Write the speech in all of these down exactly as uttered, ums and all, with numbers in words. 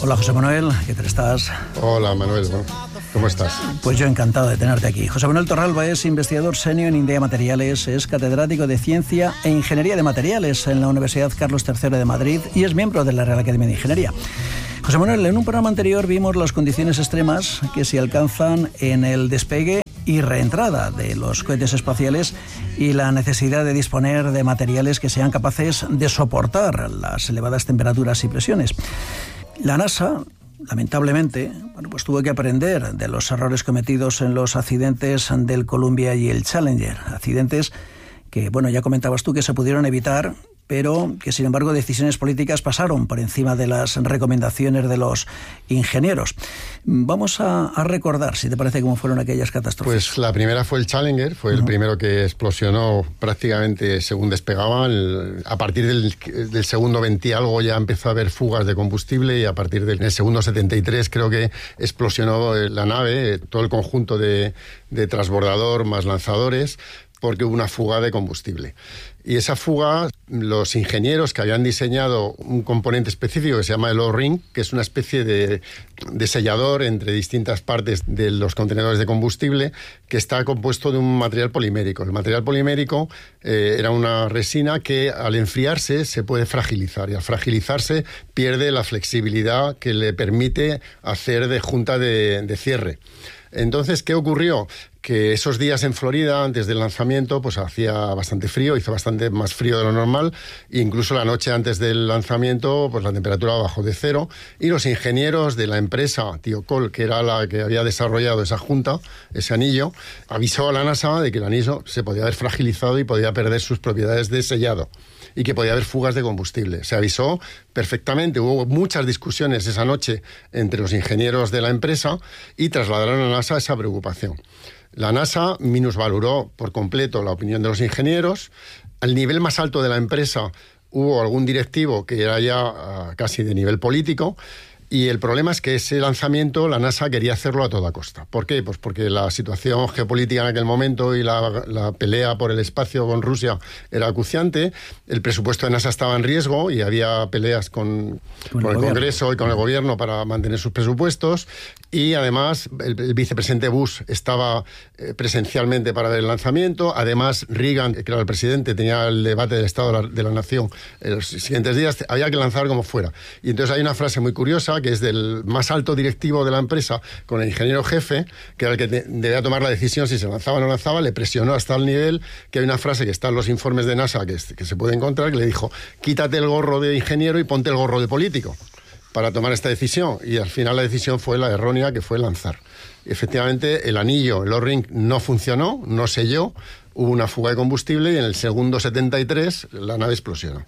Hola José Manuel, ¿qué tal estás? Hola Manuel, ¿cómo estás? Pues yo encantado de tenerte aquí. José Manuel Torralba es investigador senior en Indea Materiales, es catedrático de Ciencia e Ingeniería de Materiales en la Universidad Carlos tercero de Madrid y es miembro de la Real Academia de Ingeniería. José Manuel, en un programa anterior vimos las condiciones extremas que se alcanzan en el despegue y reentrada de los cohetes espaciales y la necesidad de disponer de materiales que sean capaces de soportar las elevadas temperaturas y presiones. La NASA, lamentablemente, bueno, pues tuvo que aprender de los errores cometidos en los accidentes del Columbia y el Challenger, accidentes que, bueno, ya comentabas tú que se pudieron evitar, pero que sin embargo decisiones políticas pasaron por encima de las recomendaciones de los ingenieros. Vamos a, a recordar, si te parece, cómo fueron aquellas catástrofes. Pues la primera fue el Challenger, fue uh-huh. el primero que explosionó prácticamente según despegaba. El, a partir del, del segundo veinte algo ya empezó a haber fugas de combustible y a partir del segundo setenta y tres creo que explosionó la nave, todo el conjunto de, de transbordador más lanzadores, porque hubo una fuga de combustible. Y esa fuga, los ingenieros que habían diseñado un componente específico que se llama el O-ring, que es una especie de, de sellador entre distintas partes de los contenedores de combustible, que está compuesto de un material polimérico. El material polimérico eh, era una resina que al enfriarse se puede fragilizar, y al fragilizarse pierde la flexibilidad que le permite hacer de junta de, de cierre. Entonces, ¿qué ocurrió? Que esos días en Florida, antes del lanzamiento, pues hacía bastante frío, hizo bastante más frío de lo normal, e incluso la noche antes del lanzamiento, pues la temperatura bajó de cero, y los ingenieros de la empresa Thiokol, que era la que había desarrollado esa junta, ese anillo, avisó a la NASA de que el anillo se podía haber fragilizado y podía perder sus propiedades de sellado, y que podía haber fugas de combustible. Se avisó perfectamente, hubo muchas discusiones esa noche entre los ingenieros de la empresa y trasladaron a la NASA esa preocupación. La NASA minusvaloró por completo la opinión de los ingenieros. Al nivel más alto de la empresa hubo algún directivo que era ya uh, casi de nivel político. Y el problema es que ese lanzamiento la NASA quería hacerlo a toda costa. ¿Por qué? Pues porque la situación geopolítica en aquel momento y la, la pelea por el espacio con Rusia era acuciante. El presupuesto de NASA estaba en riesgo y había peleas con, con, con el, el Congreso y con el gobierno para mantener sus presupuestos. Y además el, el vicepresidente Bush estaba eh, presencialmente para ver el lanzamiento. Además Reagan, que era el presidente, tenía el debate del Estado de la, de la Nación en los siguientes días. Había que lanzar como fuera. Y entonces hay una frase muy curiosa que es del más alto directivo de la empresa con el ingeniero jefe, que era el que te, debía tomar la decisión si se lanzaba o no lanzaba. Le presionó hasta el nivel que hay una frase que está en los informes de NASA que, que se puede encontrar, que le dijo: quítate el gorro de ingeniero y ponte el gorro de político para tomar esta decisión. Y al final la decisión fue la errónea, que fue lanzar. Efectivamente, el anillo, el O-ring, no funcionó, no selló, hubo una fuga de combustible y en el segundo setenta y tres la nave explosionó.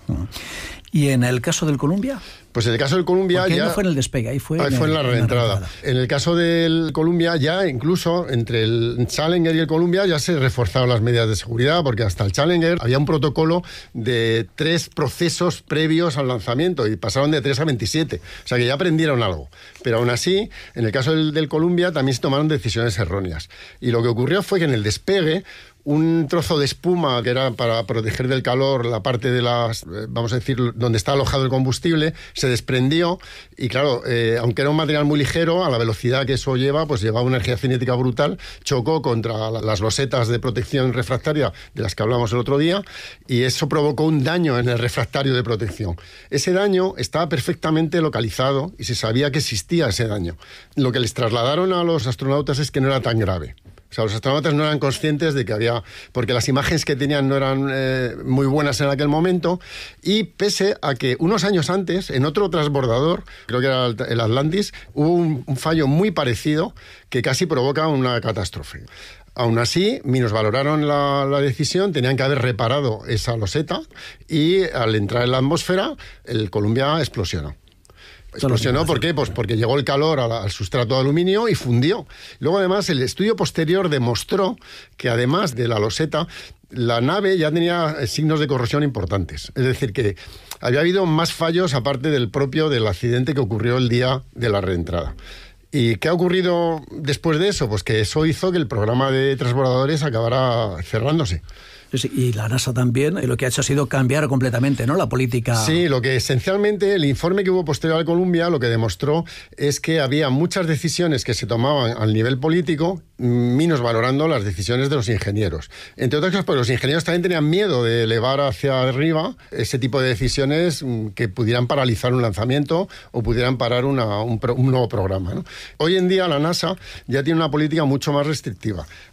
¿Y en el caso del Columbia? Pues en el caso del Columbia Porque ya... no fue en el despegue, ahí fue, ahí en, fue en la reentrada. En, en el caso del Columbia ya incluso entre el Challenger y el Columbia ya se reforzaron las medidas de seguridad, porque hasta el Challenger había un protocolo de tres procesos previos al lanzamiento y pasaron de tres a veintisiete. O sea que ya aprendieron algo. Pero aún así, en el caso del, del Columbia también se tomaron decisiones erróneas. Y lo que ocurrió fue que en el despegue un trozo de espuma que era para proteger del calor la parte de las, vamos a decir, donde está alojado el combustible, se desprendió y claro, eh, aunque era un material muy ligero, a la velocidad que eso lleva, pues llevaba una energía cinética brutal, chocó contra las losetas de protección refractaria de las que hablamos el otro día y eso provocó un daño en el refractario de protección. Ese daño estaba perfectamente localizado y se sabía que existía ese daño. Lo que les trasladaron a los astronautas es que no era tan grave. O sea, los astronautas no eran conscientes de que había... Porque las imágenes que tenían no eran eh, muy buenas en aquel momento. Y pese a que unos años antes, en otro transbordador, creo que era el Atlantis, hubo un, un fallo muy parecido que casi provoca una catástrofe. Aún así, minusvaloraron la, la decisión, tenían que haber reparado esa loseta y al entrar en la atmósfera, el Columbia explosionó. Explosionó, ¿por qué? Pues porque llegó el calor al, al sustrato de aluminio y fundió. Luego, además, el estudio posterior demostró que, además de la loseta, la nave ya tenía signos de corrosión importantes. Es decir, que había habido más fallos aparte del propio del accidente que ocurrió el día de la reentrada. ¿Y qué ha ocurrido después de eso? Pues que eso hizo que el programa de transbordadores acabara cerrándose. Sí, y la NASA también, lo que ha hecho ha sido cambiar completamente, ¿no?, la política. Sí, lo que esencialmente el informe que hubo posterior al Columbia lo que demostró es que había muchas decisiones que se tomaban al nivel político, menos valorando las decisiones de los ingenieros. Entre otras cosas, porque los ingenieros también tenían miedo de elevar hacia arriba ese tipo de decisiones que pudieran paralizar un lanzamiento o pudieran parar una, un, pro, un nuevo programa, ¿no? Hoy en día la NASA ya tiene una política mucho más restrictiva.